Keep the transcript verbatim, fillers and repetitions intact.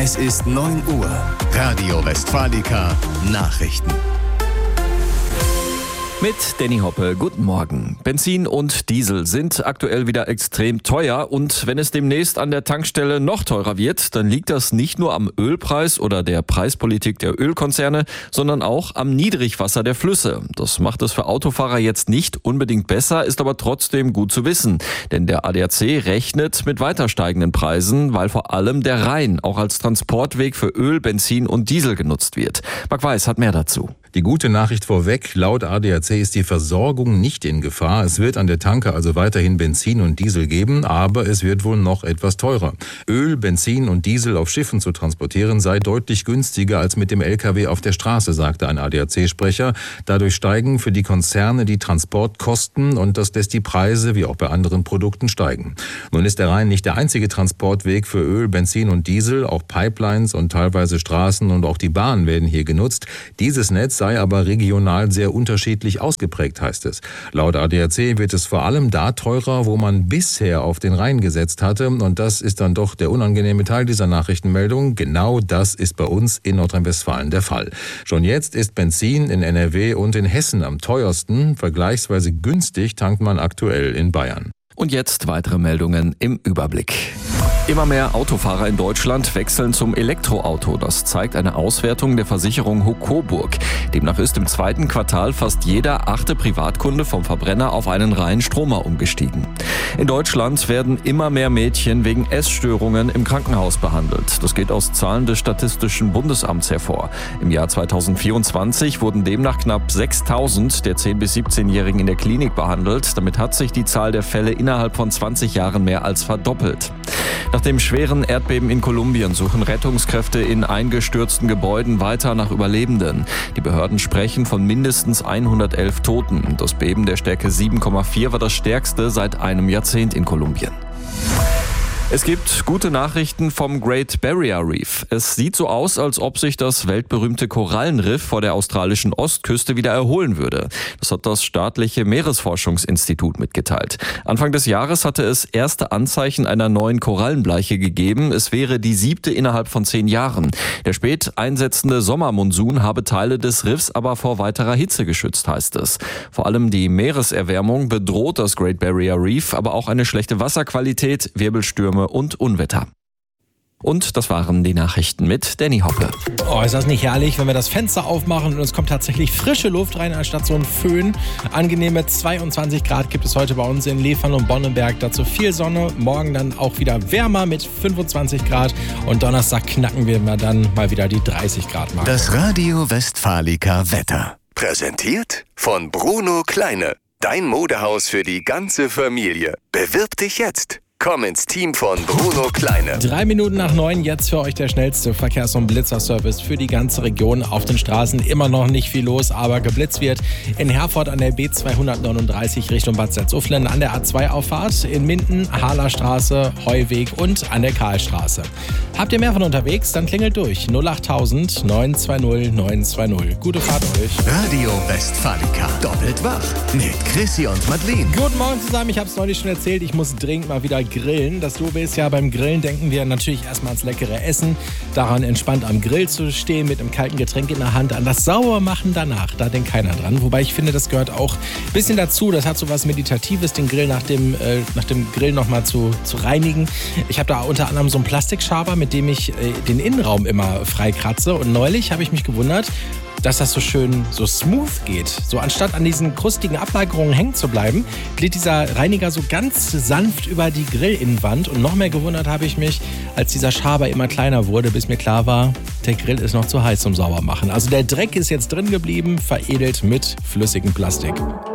Es ist neun Uhr. Radio Westfalica Nachrichten. Mit Danny Hoppe, guten Morgen. Benzin und Diesel sind aktuell wieder extrem teuer und wenn es demnächst an der Tankstelle noch teurer wird, dann liegt das nicht nur am Ölpreis oder der Preispolitik der Ölkonzerne, sondern auch am Niedrigwasser der Flüsse. Das macht es für Autofahrer jetzt nicht unbedingt besser, ist aber trotzdem gut zu wissen. Denn der A D A C rechnet mit weiter steigenden Preisen, weil vor allem der Rhein auch als Transportweg für Öl, Benzin und Diesel genutzt wird. Marc Weiß hat mehr dazu. Die gute Nachricht vorweg, laut A D A C ist die Versorgung nicht in Gefahr. Es wird an der Tanke also weiterhin Benzin und Diesel geben, aber es wird wohl noch etwas teurer. Öl, Benzin und Diesel auf Schiffen zu transportieren sei deutlich günstiger als mit dem L K W auf der Straße, sagte ein A D A C-Sprecher. Dadurch steigen für die Konzerne die Transportkosten und das lässt die Preise wie auch bei anderen Produkten steigen. Nun ist der Rhein nicht der einzige Transportweg für Öl, Benzin und Diesel. Auch Pipelines und teilweise Straßen und auch die Bahn werden hier genutzt. Dieses Netz sei aber regional sehr unterschiedlich ausgeprägt, heißt es. Laut A D A C wird es vor allem da teurer, wo man bisher auf den Rhein gesetzt hatte. Und das ist dann doch der unangenehme Teil dieser Nachrichtenmeldung. Genau das ist bei uns in Nordrhein-Westfalen der Fall. Schon jetzt ist Benzin in N R W und in Hessen am teuersten. Vergleichsweise günstig tankt man aktuell in Bayern. Und jetzt weitere Meldungen im Überblick. Immer mehr Autofahrer in Deutschland wechseln zum Elektroauto. Das zeigt eine Auswertung der Versicherung Hocoburg. Demnach ist im zweiten Quartal fast jeder achte Privatkunde vom Verbrenner auf einen reinen Stromer umgestiegen. In Deutschland werden immer mehr Mädchen wegen Essstörungen im Krankenhaus behandelt. Das geht aus Zahlen des Statistischen Bundesamts hervor. Im Jahr zweitausendvierundzwanzig wurden demnach knapp sechstausend der zehn- bis siebzehnjährigen in der Klinik behandelt. Damit hat sich die Zahl der Fälle innerhalb von zwanzig Jahren mehr als verdoppelt. Nach dem schweren Erdbeben in Kolumbien suchen Rettungskräfte in eingestürzten Gebäuden weiter nach Überlebenden. Die Behörden sprechen von mindestens hundertelf Toten. Das Beben der Stärke sieben Komma vier war das stärkste seit einem Jahrzehnt in Kolumbien. Es gibt gute Nachrichten vom Great Barrier Reef. Es sieht so aus, als ob sich das weltberühmte Korallenriff vor der australischen Ostküste wieder erholen würde. Das hat das staatliche Meeresforschungsinstitut mitgeteilt. Anfang des Jahres hatte es erste Anzeichen einer neuen Korallenbleiche gegeben. Es wäre die siebte innerhalb von zehn Jahren. Der spät einsetzende Sommermonsun habe Teile des Riffs aber vor weiterer Hitze geschützt, heißt es. Vor allem die Meereserwärmung bedroht das Great Barrier Reef, aber auch eine schlechte Wasserqualität, Wirbelstürme und Unwetter. Und das waren die Nachrichten mit Danny Hoppe. Oh, ist das nicht herrlich, wenn wir das Fenster aufmachen und es kommt tatsächlich frische Luft rein, anstatt so ein Föhn. Angenehme zweiundzwanzig Grad gibt es heute bei uns in Lefern und Bonnenberg. Dazu viel Sonne, morgen dann auch wieder wärmer mit fünfundzwanzig Grad. Und Donnerstag knacken wir dann mal wieder die dreißig Grad Marke. Das Radio Westfalica Wetter. Präsentiert von Bruno Kleine. Dein Modehaus für die ganze Familie. Bewirb dich jetzt. Komm ins Team von Bruno Kleine. Drei Minuten nach neun, jetzt für euch der schnellste Verkehrs- und Blitzerservice für die ganze Region. Auf den Straßen immer noch nicht viel los, aber geblitzt wird in Herford an der B zweihundertneununddreißig Richtung Bad Salzuflen, an der A zwei Auffahrt, in Minden, Harlerstraße, Heuweg und an der Karlstraße. Habt ihr mehr von unterwegs? Dann klingelt durch. null achttausend neun zwei null neun zwei null. Gute Fahrt euch. Radio Westfalica. Doppelt wach. Mit Chrissy und Madeleine. Guten Morgen zusammen. Ich habe es neulich schon erzählt. Ich muss dringend mal wieder grillen. Das Doofe ist ja, beim Grillen denken wir natürlich erstmal ans leckere Essen, daran entspannt am Grill zu stehen mit einem kalten Getränk in der Hand, an das Saubermachen danach, da denkt keiner dran. Wobei ich finde, das gehört auch ein bisschen dazu, das hat so was Meditatives, den Grill nach dem, äh, nach dem Grill nochmal zu, zu reinigen. Ich habe da unter anderem so einen Plastikschaber, mit dem ich äh, den Innenraum immer freikratze und neulich habe ich mich gewundert, dass das so schön so smooth geht. So anstatt an diesen krustigen Ablagerungen hängen zu bleiben, glitt dieser Reiniger so ganz sanft über die Grillinnenwand. Und noch mehr gewundert habe ich mich, als dieser Schaber immer kleiner wurde, bis mir klar war, der Grill ist noch zu heiß zum Saubermachen. Also der Dreck ist jetzt drin geblieben, veredelt mit flüssigem Plastik.